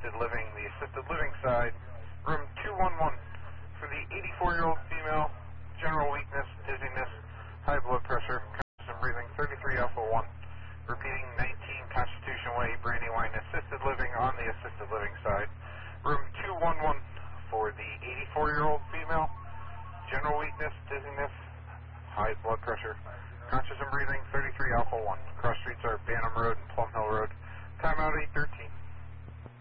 assisted living, the assisted living side, room 211 for the 84-year-old female, general weakness, dizziness, high blood pressure, constant breathing, 33 Alpha 1. Repeating, 19 Constitution Way, Brandywine, assisted living on the assisted living side, room 211 for the 84-year-old female, general weakness, dizziness, high blood pressure, conscious and breathing, 33 Alpha 1. Cross streets are Banham Road and Plum Hill Road. Timeout 8:13.